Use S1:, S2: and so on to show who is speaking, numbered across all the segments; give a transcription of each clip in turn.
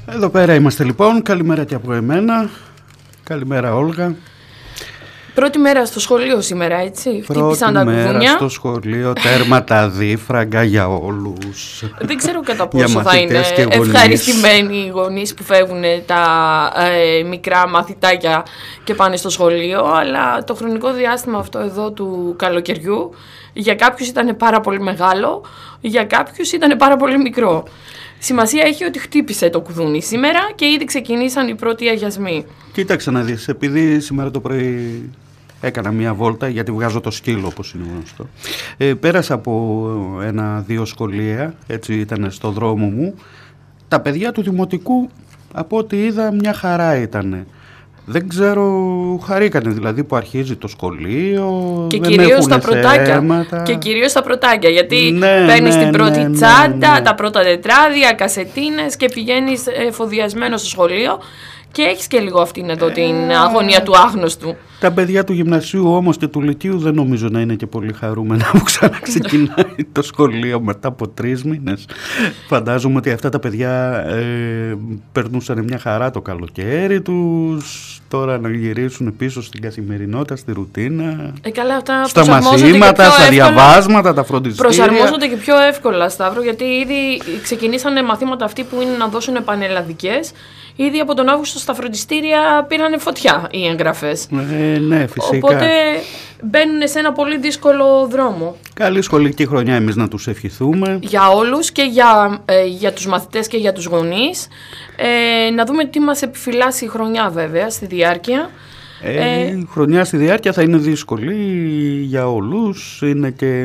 S1: Εδώ πέρα είμαστε λοιπόν. Καλημέρα και από εμένα. Καλημέρα Όλγα.
S2: Πρώτη μέρα στο σχολείο σήμερα, έτσι.
S1: Χτύπησαν τα κουδούνια. Πρώτη μέρα στο σχολείο, τέρμα τα δίφραγκα για όλους.
S2: Δεν ξέρω κατά πόσο θα είναι ευχαριστημένοι οι γονείς που φεύγουν τα μικρά μαθητάκια και πάνε στο σχολείο, αλλά το χρονικό διάστημα αυτό εδώ του καλοκαιριού για κάποιους ήταν πάρα πολύ μεγάλο, για κάποιους ήταν πάρα πολύ μικρό. Σημασία έχει ότι χτύπησε το κουδούνι σήμερα και ήδη ξεκινήσαν οι πρώτοι αγιασμοί.
S1: Κοίταξε να δεις, επειδή σήμερα το πρωί έκανα μία βόλτα, γιατί βγάζω το σκύλο όπως είναι γνωστό. Πέρασα από 1-2 σχολεία, έτσι ήταν στο δρόμο μου. Τα παιδιά του δημοτικού, από ό,τι είδα, μια χαρά ήτανε. Δεν ξέρω, χαρήκανε δηλαδή που αρχίζει το σχολείο.
S2: Και κυρίως τα πρωτάκια. Και κυρίως τα πρωτάκια, γιατί παίρνεις την πρώτη τσάντα, τα πρώτα τετράδια, κασετίνες και πηγαίνεις εφοδιασμένος στο σχολείο. Και έχεις και λίγο αυτήν εδώ την αγωνία του άγνωστου.
S1: Τα παιδιά του γυμνασίου όμως και του λυκείου δεν νομίζω να είναι και πολύ χαρούμενα που ξαναξεκινάει το σχολείο μετά από 3 μήνες. Φαντάζομαι ότι αυτά τα παιδιά περνούσαν μια χαρά το καλοκαίρι τους. Τώρα να γυρίσουν πίσω στην καθημερινότητα, στη ρουτίνα.
S2: Καλά, αυτά
S1: στα μαθήματα, στα διαβάσματα, τα φροντιστήρια.
S2: Προσαρμόζονται και πιο εύκολα, Σταύρο, γιατί ήδη ξεκινήσανε μαθήματα αυτοί που είναι να δώσουν πανελλαδικές. Ήδη από τον Αύγουστο στα φροντιστήρια πήρανε φωτιά οι εγγραφές.
S1: Ναι, φυσικά.
S2: Οπότε μπαίνουν σε ένα πολύ δύσκολο δρόμο.
S1: Καλή σχολική χρονιά εμείς να τους ευχηθούμε.
S2: Για όλους και για τους μαθητές και για τους γονείς. Να δούμε τι μας επιφυλάσσει η χρονιά βέβαια στη διάρκεια.
S1: Η χρονιά στη διάρκεια θα είναι δύσκολη για όλους. Είναι και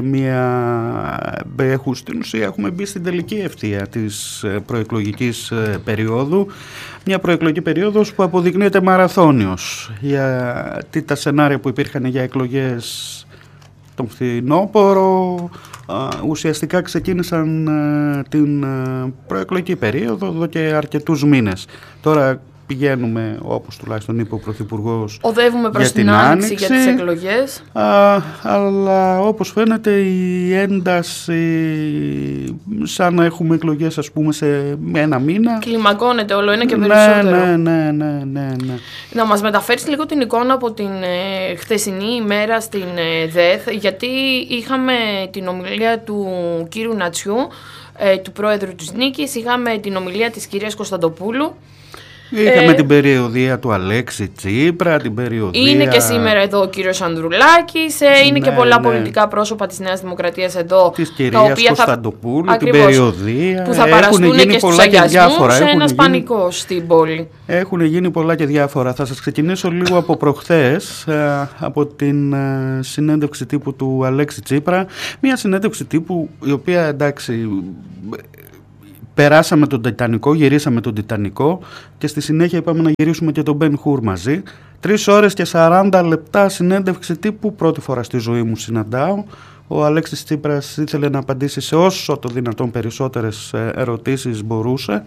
S1: στην ουσία έχουμε μπει στην τελική ευθεία της προεκλογικής περίοδου. Μια προεκλογική περίοδος που αποδεικνύεται μαραθώνιος, γιατί τα σενάρια που υπήρχαν για εκλογές τον φθινόπωρο ουσιαστικά ξεκίνησαν την προεκλογική περίοδο εδώ και αρκετούς μήνες. Τώρα πηγαίνουμε, όπως τουλάχιστον είπε ο Πρωθυπουργός,
S2: οδεύουμε προς την άνοιξη για τις εκλογές.
S1: Αλλά όπως φαίνεται η ένταση, σαν να έχουμε εκλογές ας πούμε σε 1 μήνα,
S2: κλιμακώνεται όλο ένα και περισσότερο.
S1: Ναι.
S2: Να μας μεταφέρεις λίγο την εικόνα από την χθεσινή ημέρα στην ΔΕΘ, γιατί είχαμε την ομιλία του κύριου Νατσιού, του πρόεδρου της Νίκης, είχαμε την ομιλία της κυρίας Κωνσταντοπούλου.
S1: Είχαμε την περιοδεία του Αλέξη Τσίπρα, την περιοδεία...
S2: Είναι και σήμερα εδώ ο κύριος Ανδρουλάκης, είναι και πολλά πολιτικά πρόσωπα της Νέας Δημοκρατίας εδώ.
S1: Της κυρίας Κωνσταντοπούλου, την περιοδεία.
S2: Που θα παραστούν και στους αγιασμούς, ένας πανικός στην πόλη.
S1: Έχουν γίνει πολλά και διάφορα. Θα σας ξεκινήσω λίγο από προχθές, από την συνέντευξη τύπου του Αλέξη Τσίπρα. Μια συνέντευξη τύπου η οποία, εντάξει... Περάσαμε τον Τιτανικό, γυρίσαμε τον Τιτανικό και στη συνέχεια είπαμε να γυρίσουμε και τον Μπεν Χουρ μαζί. 3 ώρες και 40 λεπτά συνέντευξη τύπου, πρώτη φορά στη ζωή μου συναντάω. Ο Αλέξης Τσίπρας ήθελε να απαντήσει σε όσο το δυνατόν περισσότερες ερωτήσεις μπορούσε.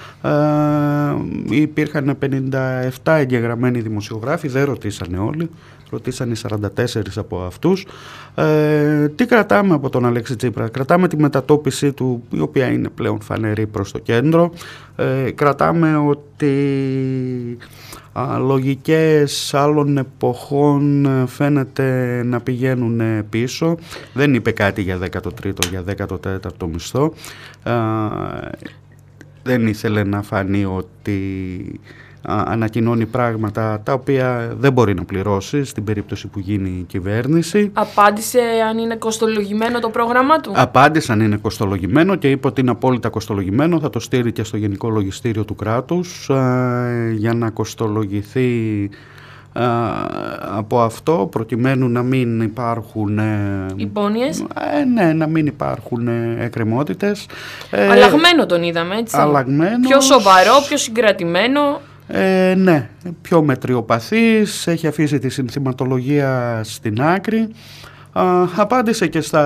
S1: Υπήρχαν 57 εγγεγραμμένοι δημοσιογράφοι, δεν ρωτήσανε όλοι. Ρωτήσαν οι 44 από αυτούς. Τι κρατάμε από τον Αλέξη Τσίπρα? Κρατάμε τη μετατόπιση του, η οποία είναι πλέον φανερή προς το κέντρο. Κρατάμε ότι λογικές άλλων εποχών φαίνεται να πηγαίνουν πίσω. Δεν είπε κάτι για 13ο, για 14ο μισθό. Δεν ήθελε να φανεί ότι ανακοινώνει πράγματα τα οποία δεν μπορεί να πληρώσει στην περίπτωση που γίνει η κυβέρνηση.
S2: Απάντησε αν είναι κοστολογημένο το πρόγραμμα του?
S1: Απάντησε αν είναι κοστολογημένο και είπε ότι είναι απόλυτα κοστολογημένο. Θα το στείλει και στο Γενικό Λογιστήριο του κράτους για να κοστολογηθεί από αυτό, προκειμένου να μην υπάρχουν
S2: υπόνοιες.
S1: Ναι, να μην υπάρχουν εκκρεμότητες.
S2: Αλλαγμένο τον είδαμε, έτσι.
S1: Αλλαγμένος,
S2: πιο σοβαρό, πιο συγκρατημένο.
S1: Ναι, πιο μετριοπαθής, έχει αφήσει τη συνθηματολογία στην άκρη. Απάντησε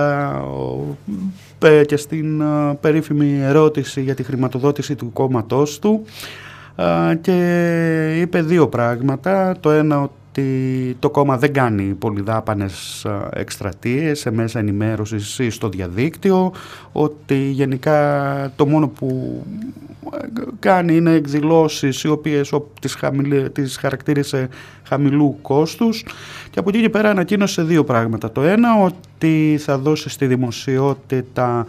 S1: και στην περίφημη ερώτηση για τη χρηματοδότηση του κόμματός του και είπε 2 πράγματα. Το ένα, ότι το κόμμα δεν κάνει πολυδάπανες εκστρατείες σε μέσα ενημέρωσης ή στο διαδίκτυο, ότι γενικά το μόνο που κάνει είναι εκδηλώσεις οι οποίες τις χαρακτήρισε χαμηλού κόστους, και από εκεί και πέρα ανακοίνωσε δύο πράγματα. Το ένα, ότι θα δώσει στη δημοσιότητα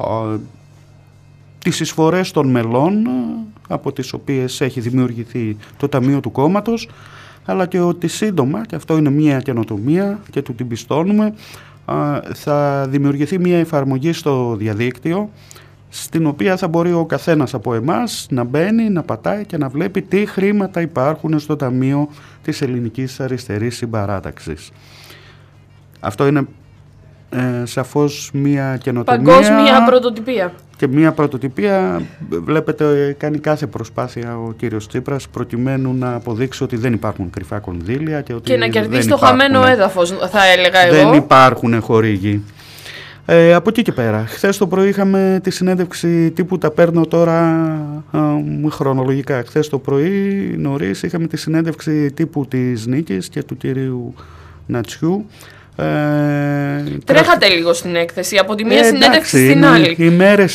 S1: τις εισφορές των μελών από τις οποίες έχει δημιουργηθεί το Ταμείο του Κόμματος, αλλά και ότι σύντομα, και αυτό είναι μια καινοτομία και του την πιστώνουμε, θα δημιουργηθεί μια εφαρμογή στο διαδίκτυο, στην οποία θα μπορεί ο καθένας από εμάς να μπαίνει, να πατάει και να βλέπει τι χρήματα υπάρχουν στο Ταμείο της Ελληνικής Αριστερής Συμπαράταξης. Αυτό είναι σαφώς μια καινοτομία.
S2: Παγκόσμια πρωτοτυπία.
S1: Και μια πρωτοτυπία, βλέπετε, κάνει κάθε προσπάθεια ο κύριος Τσίπρας προκειμένου να αποδείξει ότι δεν υπάρχουν κρυφά κονδύλια και
S2: να κερδίσει το χαμένο έδαφος, θα έλεγα εγώ.
S1: Δεν υπάρχουν χορήγοι. Από εκεί και πέρα, χθες το πρωί είχαμε τη συνέντευξη τύπου, τα παίρνω τώρα χρονολογικά. Χθες το πρωί νωρίς είχαμε τη συνέντευξη τύπου της Νίκης και του κυρίου Νατσιού.
S2: Τρέχατε λίγο στην έκθεση, από τη μία συνέντευξη στην άλλη.
S1: Οι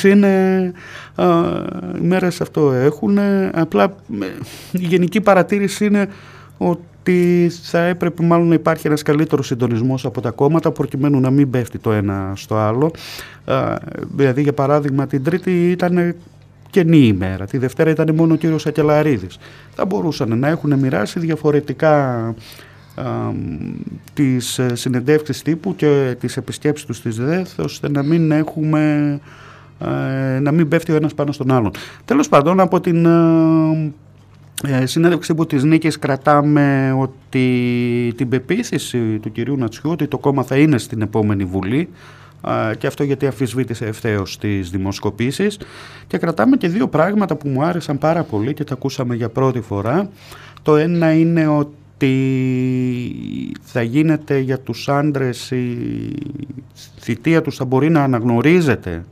S1: μέρες αυτό έχουν, απλά η γενική παρατήρηση είναι ότι θα έπρεπε μάλλον να υπάρχει ένας καλύτερος συντονισμός από τα κόμματα προκειμένου να μην πέφτει το ένα στο άλλο. Δηλαδή, για παράδειγμα, την Τρίτη ήταν κενή ημέρα, τη Δευτέρα ήταν μόνο ο κύριος Ακελαρίδης. Θα μπορούσαν να έχουν μοιράσει διαφορετικά τις συνεντεύξεις τύπου και τις επισκέψεις τους στις ΔΕΘ, ώστε να μην πέφτει ο ένας πάνω στον άλλον. Τέλος πάντων, από την συνέντευξη που της Νίκης κρατάμε ότι την πεποίθηση του κυρίου Νατσιού ότι το κόμμα θα είναι στην επόμενη Βουλή, και αυτό γιατί αμφισβήτησε ευθέως τις δημοσκοπήσεις, και κρατάμε και δύο πράγματα που μου άρεσαν πάρα πολύ και τα ακούσαμε για πρώτη φορά. Το ένα είναι ότι θα γίνεται για τους άντρες, η θητεία τους θα μπορεί να αναγνωρίζεται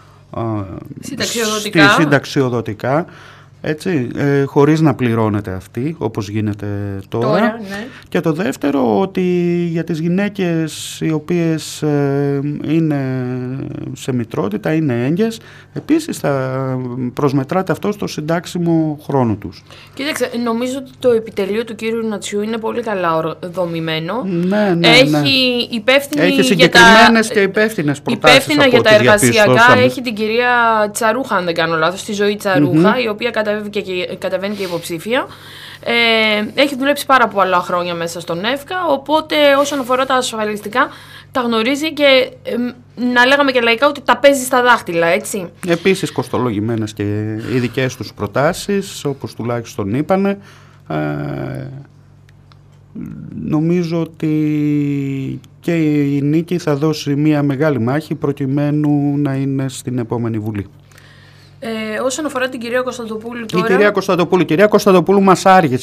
S1: συνταξιοδοτικά, έτσι, χωρίς να πληρώνεται αυτή, όπως γίνεται τώρα.
S2: Ναι.
S1: Και το δεύτερο, ότι για τις γυναίκες οι οποίες είναι σε μητρότητα, είναι έγκυες, επίσης θα προσμετράται αυτό στο συντάξιμο χρόνο τους.
S2: Κοίταξε, νομίζω ότι το επιτελείο του κύριου Νατσιού είναι πολύ καλά δομημένο.
S1: Ναι.
S2: Έχει
S1: συγκεκριμένες και υπεύθυνες προτάσεις.
S2: Υπεύθυνα για τα εργασιακά έχει την κυρία Τσαρούχα, αν δεν κάνω λάθος, τη Ζωή Τσαρούχα, η οποία κατεβαίνει και υποψήφια. Έχει δουλέψει πάρα πολλά χρόνια μέσα στον ΕΦΚΑ, οπότε όσον αφορά τα ασφαλιστικά τα γνωρίζει και να λέγαμε και λαϊκά ότι τα παίζει στα δάχτυλα, έτσι. Επίσης
S1: κοστολογημένες και οι δικές τους προτάσεις, όπως τουλάχιστον είπανε. Νομίζω ότι και η Νίκη θα δώσει μια μεγάλη μάχη προκειμένου να είναι στην επόμενη Βουλή.
S2: Όσον αφορά την κυρία Κωνσταντοπούλου τώρα...
S1: Η κυρία Κωνσταντοπούλου μας άργησε